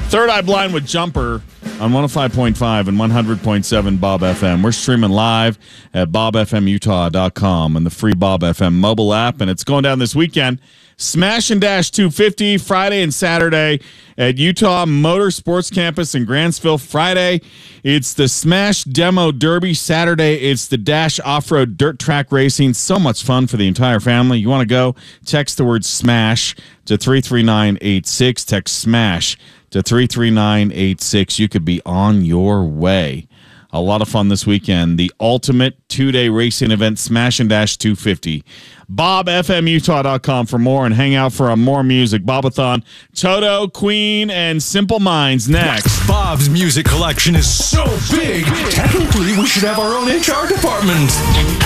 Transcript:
Third Eye Blind with Jumper on 105.5 and 100.7 Bob FM. We're streaming live at bobfmutah.com and the free Bob FM mobile app, and it's going down this weekend. Smash and Dash 250 Friday and Saturday at Utah Motor Sports Campus in Grantsville. Friday, it's the Smash Demo Derby. Saturday, it's the Dash Off-Road Dirt Track Racing. So much fun for the entire family. You want to go? Text the word SMASH to 33986. Text SMASH to 33986. You could be on your way. A lot of fun this weekend. The ultimate two-day racing event, Smash and Dash 250. BobFMUtah.com for more and hang out for more music. Bobathon, Toto, Queen, and Simple Minds next. Bob's music collection is so big, technically we should have our own HR department.